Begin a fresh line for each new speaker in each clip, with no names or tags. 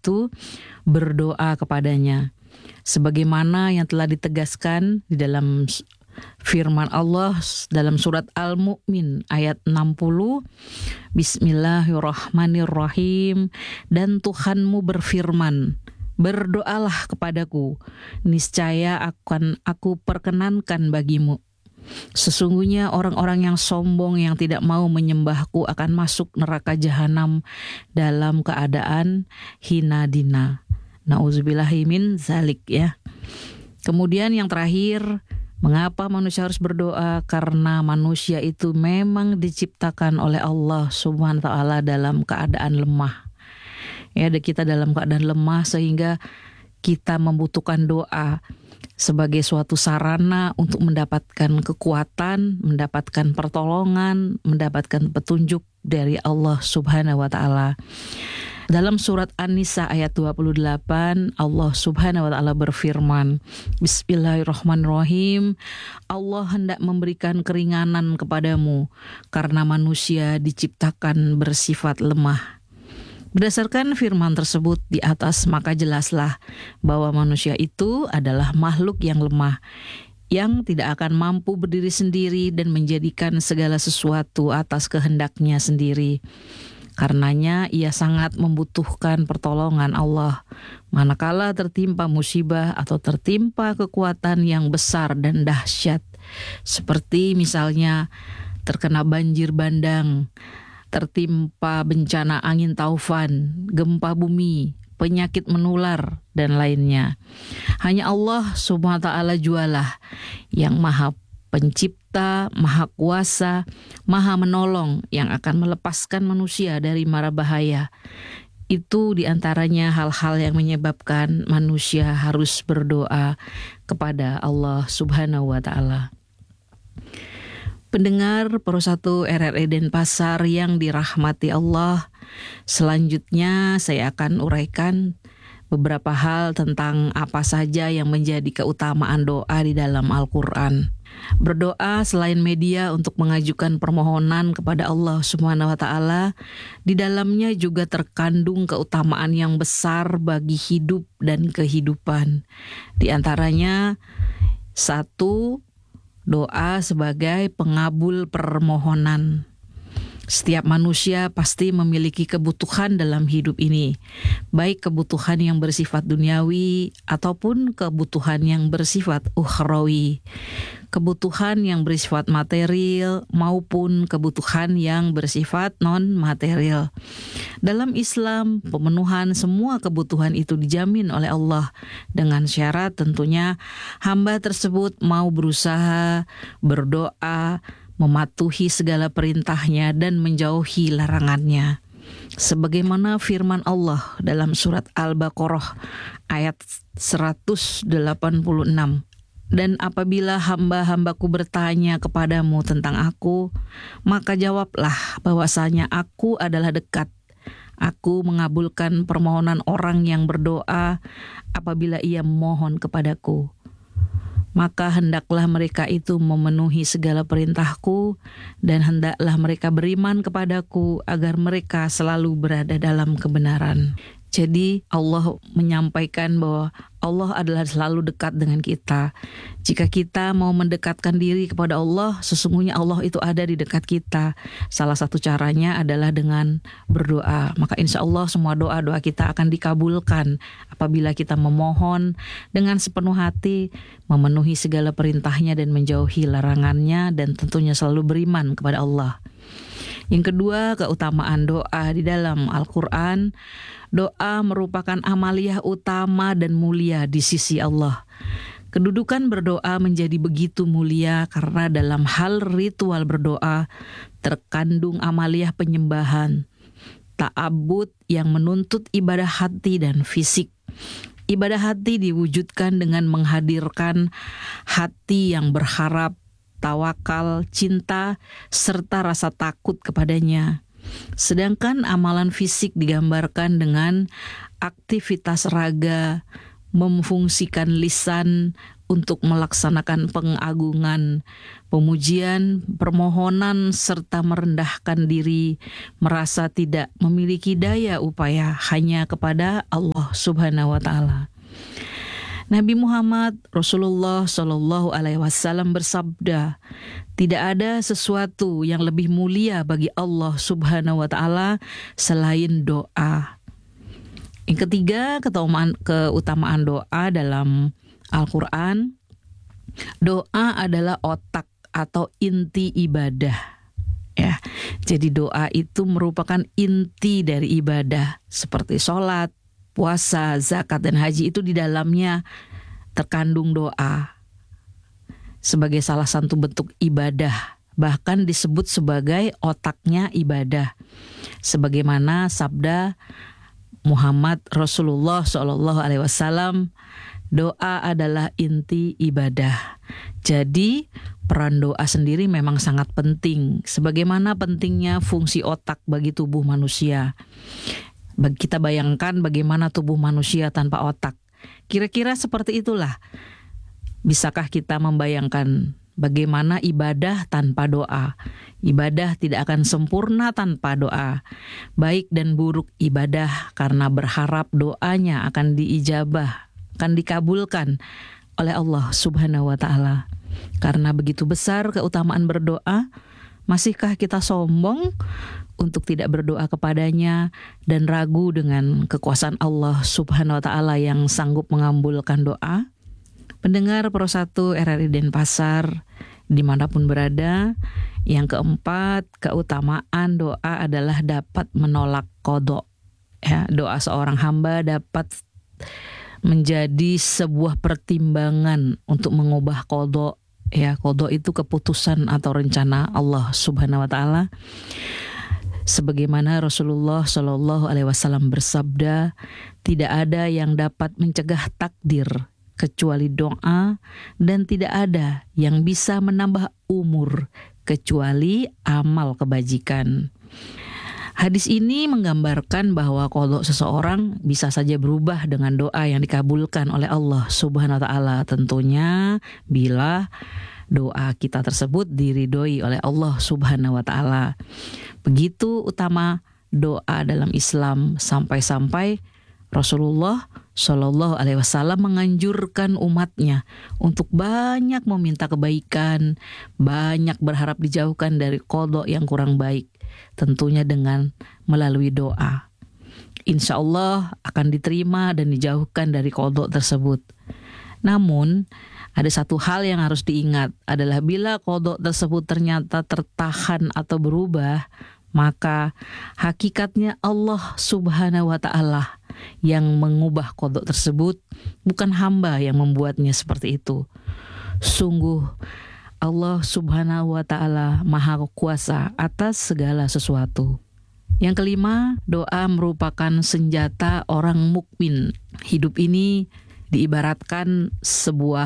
itu berdoa kepadanya. Sebagaimana yang telah ditegaskan di dalam firman Allah dalam surat Al-Mu'min ayat 60, Bismillahirrahmanirrahim, dan Tuhanmu berfirman, berdoalah kepadaku, niscaya akan aku perkenankan bagimu. Sesungguhnya orang-orang yang sombong yang tidak mau menyembahku akan masuk neraka jahanam dalam keadaan hina dina. Nauzubillahi min zalik ya. Kemudian yang terakhir, mengapa manusia harus berdoa? Karena manusia itu memang diciptakan oleh Allah Subhanahu wa taala dalam keadaan lemah. Ya, kita dalam keadaan lemah sehingga kita membutuhkan doa sebagai suatu sarana untuk mendapatkan kekuatan, mendapatkan pertolongan, mendapatkan petunjuk dari Allah Subhanahu wa taala. Dalam surat An-Nisa ayat 28, Allah Subhanahu wa taala berfirman, Bismillahirrahmanirrahim, Allah hendak memberikan keringanan kepadamu karena manusia diciptakan bersifat lemah. Berdasarkan firman tersebut di atas, maka jelaslah bahwa manusia itu adalah makhluk yang lemah, yang tidak akan mampu berdiri sendiri dan menjadikan segala sesuatu atas kehendaknya sendiri. Karenanya ia sangat membutuhkan pertolongan Allah manakala tertimpa musibah atau tertimpa kekuatan yang besar dan dahsyat, seperti misalnya terkena banjir bandang, tertimpa bencana angin taufan, gempa bumi, penyakit menular, dan lainnya. Hanya Allah Subhanahu wa taala jualah yang Maha Pencipta, Maha Kuasa, Maha Menolong yang akan melepaskan manusia dari mara bahaya. Itu diantaranya hal-hal yang menyebabkan manusia harus berdoa kepada Allah Subhanahu wa taala. Pendengar Pro 1 RRI Denpasar yang dirahmati Allah, selanjutnya saya akan uraikan beberapa hal tentang apa saja yang menjadi keutamaan doa di dalam Al-Quran. Berdoa selain media untuk mengajukan permohonan kepada Allah Subhanahu wa taala, di dalamnya juga terkandung keutamaan yang besar bagi hidup dan kehidupan. Di antaranya, 1, doa sebagai pengabul permohonan. Setiap manusia pasti memiliki kebutuhan dalam hidup ini, baik kebutuhan yang bersifat duniawi ataupun kebutuhan yang bersifat ukhrawi, kebutuhan yang bersifat material maupun kebutuhan yang bersifat non-material. Dalam Islam, pemenuhan semua kebutuhan itu dijamin oleh Allah dengan syarat tentunya hamba tersebut mau berusaha, berdoa, mematuhi segala perintahnya dan menjauhi larangannya. Sebagaimana firman Allah dalam surat Al-Baqarah ayat 186. Dan apabila hamba-hambaku bertanya kepadamu tentang aku, maka jawablah bahwasanya aku adalah dekat. Aku mengabulkan permohonan orang yang berdoa apabila ia memohon kepadaku. Maka hendaklah mereka itu memenuhi segala perintahku dan hendaklah mereka beriman kepadaku agar mereka selalu berada dalam kebenaran. Jadi Allah menyampaikan bahwa Allah adalah selalu dekat dengan kita. Jika kita mau mendekatkan diri kepada Allah, sesungguhnya Allah itu ada di dekat kita. Salah satu caranya adalah dengan berdoa. Maka insya Allah semua doa-doa kita akan dikabulkan apabila kita memohon dengan sepenuh hati, memenuhi segala perintahnya dan menjauhi larangannya, dan tentunya selalu beriman kepada Allah. Yang kedua, keutamaan doa di dalam Al-Quran. Doa merupakan amaliyah utama dan mulia di sisi Allah. Kedudukan berdoa menjadi begitu mulia karena dalam hal ritual berdoa terkandung amaliyah penyembahan, ta'abbud yang menuntut ibadah hati dan fisik. Ibadah hati diwujudkan dengan menghadirkan hati yang berharap, tawakal, cinta, serta rasa takut kepadanya. Sedangkan amalan fisik digambarkan dengan aktivitas raga, memfungsikan lisan untuk melaksanakan pengagungan, pemujian, permohonan, serta merendahkan diri, merasa tidak memiliki daya upaya hanya kepada Allah Subhanahu wa Ta'ala. Nabi Muhammad Rasulullah Shallallahu Alaihi Wasallam bersabda, tidak ada sesuatu yang lebih mulia bagi Allah Subhanahu Wa Taala selain doa. Yang ketiga, keutamaan doa dalam Al-Quran. Doa adalah otak atau inti ibadah. Ya, jadi doa itu merupakan inti dari ibadah seperti sholat, puasa, zakat, dan haji. Itu di dalamnya terkandung doa sebagai salah satu bentuk ibadah, bahkan disebut sebagai otaknya ibadah, sebagaimana sabda Muhammad Rasulullah Shallallahu Alaihi Wasallam, doa adalah inti ibadah. Jadi peran doa sendiri memang sangat penting, sebagaimana pentingnya fungsi otak bagi tubuh manusia. Kita bayangkan bagaimana tubuh manusia tanpa otak. Kira-kira seperti itulah. Bisakah kita membayangkan bagaimana ibadah tanpa doa? Ibadah tidak akan sempurna tanpa doa. Baik dan buruk ibadah karena berharap doanya akan diijabah, akan dikabulkan oleh Allah Subhanahu wa Ta'ala. Karena begitu besar keutamaan berdoa, masihkah kita sombong untuk tidak berdoa kepadanya dan ragu dengan kekuasaan Allah Subhanahu wa Ta'ala yang sanggup mengabulkan doa? Pendengar Pro 1 RRI Denpasar dimanapun berada, yang keempat, keutamaan doa adalah dapat menolak qadha. Ya, doa seorang hamba dapat menjadi sebuah pertimbangan untuk mengubah qadha. Ya, qadha itu keputusan atau rencana Allah Subhanahu wa Ta'ala. Sebagaimana Rasulullah Shallallahu Alaihi Wasallam bersabda, tidak ada yang dapat mencegah takdir kecuali doa, dan tidak ada yang bisa menambah umur kecuali amal kebajikan. Hadis ini menggambarkan bahwa qadha seseorang bisa saja berubah dengan doa yang dikabulkan oleh Allah Subhanahu wa Ta'ala, tentunya bila doa kita tersebut diridhoi oleh Allah Subhanahu wa Ta'ala. Begitu utama doa dalam Islam, sampai-sampai Rasulullah Shallallahu Alaihi Wasallam menganjurkan umatnya untuk banyak meminta kebaikan, banyak berharap dijauhkan dari qadha yang kurang baik, tentunya dengan melalui doa. Insya Allah akan diterima dan dijauhkan dari qadha tersebut. Namun ada satu hal yang harus diingat, adalah bila qadha tersebut ternyata tertahan atau berubah, maka hakikatnya Allah Subhanahu wa Ta'ala yang mengubah qadha tersebut, bukan hamba yang membuatnya seperti itu. Sungguh Allah Subhanahu wa Ta'ala Maha Kuasa atas segala sesuatu. Yang kelima, doa merupakan senjata orang mukmin. Hidup ini diibaratkan sebuah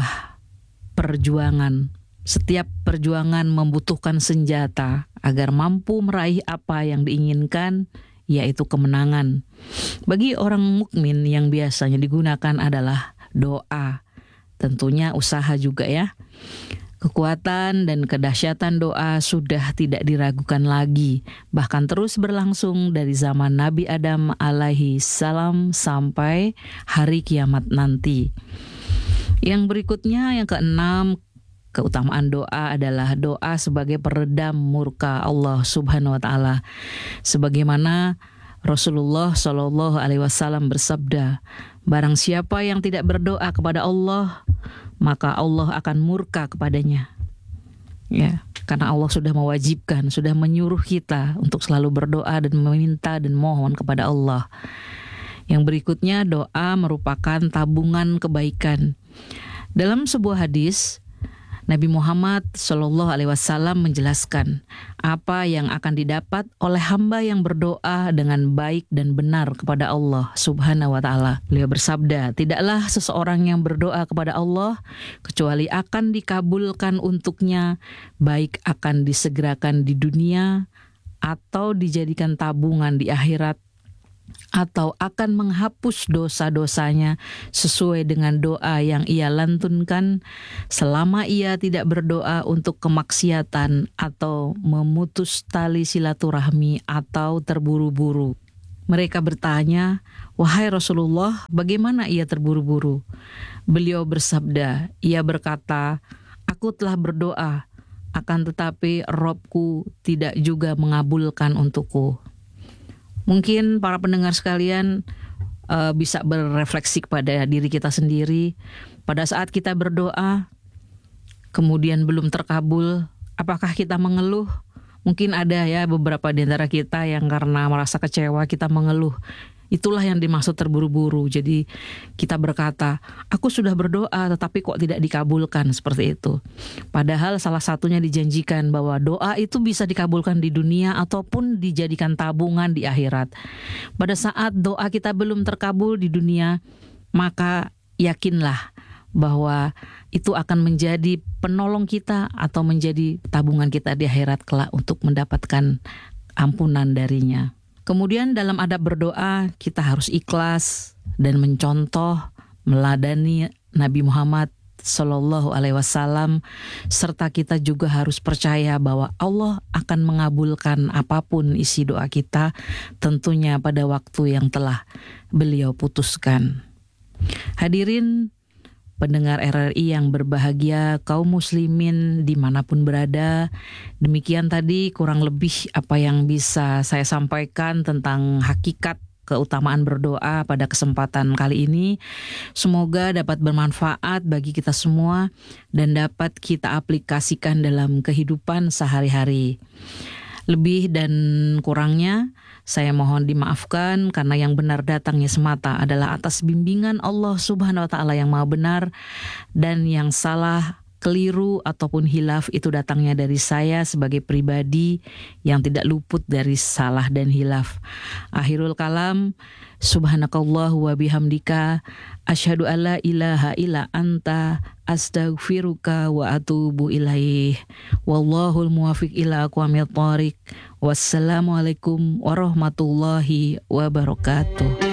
perjuangan. Setiap perjuangan membutuhkan senjata agar mampu meraih apa yang diinginkan, yaitu kemenangan. Bagi orang mukmin yang biasanya digunakan adalah doa. Tentunya usaha juga ya. Kekuatan dan kedahsyatan doa sudah tidak diragukan lagi, bahkan terus berlangsung dari zaman Nabi Adam alaihi salam sampai hari kiamat nanti. Yang berikutnya, yang keenam, keutamaan doa adalah doa sebagai peredam murka Allah Subhanahu wa Ta'ala. Sebagaimana Rasulullah Shallallahu Alaihi Wasallam bersabda, barang siapa yang tidak berdoa kepada Allah, maka Allah akan murka kepadanya. Ya, karena Allah sudah mewajibkan, sudah menyuruh kita untuk selalu berdoa dan meminta dan mohon kepada Allah. Yang berikutnya, doa merupakan tabungan kebaikan. Dalam sebuah hadis, Nabi Muhammad Shallallahu Alaihi Wasallam menjelaskan apa yang akan didapat oleh hamba yang berdoa dengan baik dan benar kepada Allah Subhanahu wa Ta'ala. Beliau bersabda, tidaklah seseorang yang berdoa kepada Allah kecuali akan dikabulkan untuknya, baik akan disegerakan di dunia atau dijadikan tabungan di akhirat, atau akan menghapus dosa-dosanya sesuai dengan doa yang ia lantunkan selama ia tidak berdoa untuk kemaksiatan atau memutus tali silaturahmi atau terburu-buru. Mereka bertanya, "Wahai Rasulullah, bagaimana ia terburu-buru?" Beliau bersabda, ia berkata, "Aku telah berdoa, akan tetapi Robku tidak juga mengabulkan untukku." Mungkin para pendengar sekalian bisa berefleksi kepada diri kita sendiri. Pada saat kita berdoa, kemudian belum terkabul, apakah kita mengeluh? Mungkin ada ya beberapa di antara kita yang karena merasa kecewa kita mengeluh. Itulah yang dimaksud terburu-buru. Jadi kita berkata, aku sudah berdoa tetapi kok tidak dikabulkan, seperti itu. Padahal salah satunya dijanjikan bahwa doa itu bisa dikabulkan di dunia ataupun dijadikan tabungan di akhirat. Pada saat doa kita belum terkabul di dunia, maka yakinlah bahwa itu akan menjadi penolong kita atau menjadi tabungan kita di akhirat kelak untuk mendapatkan ampunan darinya. Kemudian dalam adab berdoa kita harus ikhlas dan mencontoh, meladani Nabi Muhammad Sallallahu Alaihi Wasallam, serta kita juga harus percaya bahwa Allah akan mengabulkan apapun isi doa kita, tentunya pada waktu yang telah beliau putuskan. Hadirin pendengar RRI yang berbahagia, kaum muslimin dimanapun berada, demikian tadi kurang lebih apa yang bisa saya sampaikan tentang hakikat keutamaan berdoa pada kesempatan kali ini. Semoga dapat bermanfaat bagi kita semua dan dapat kita aplikasikan dalam kehidupan sehari-hari. Lebih dan kurangnya saya mohon dimaafkan karena yang benar datangnya semata adalah atas bimbingan Allah Subhanahu wa taala yang Maha benar, dan yang salah, keliru ataupun hilaf itu datangnya dari saya sebagai pribadi yang tidak luput dari salah dan hilaf. Akhirul kalam, subhanakallah wa bihamdika asyhadu alla ilaha illa anta astaghfiruka wa atubu ilaih. Wallahul muwaffiq ila aqwamit thoriq. Wassalamualaikum warahmatullahi wabarakatuh.